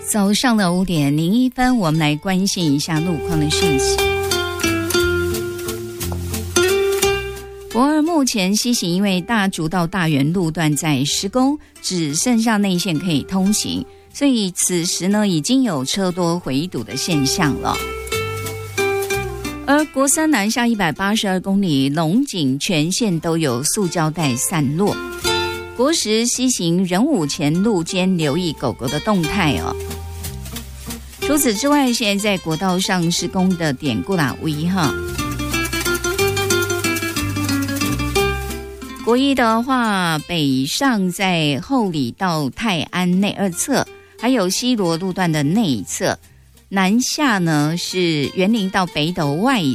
早上的5:01，我们来关心一下路况的讯息。博二目前西行因为大竹到大园路段在施工，只剩下内线可以通行，所以此时呢已经有车多回堵的现象了。而国三南下182公里龙井全线都有塑胶袋散落。国十西行仁武前路间留意狗狗的动态哦。除此之外，现在在国道上施工的典固啦威哈。国一的话，北上在后里到泰安内二侧，还有西螺路段的内侧；南下呢是园林到北斗外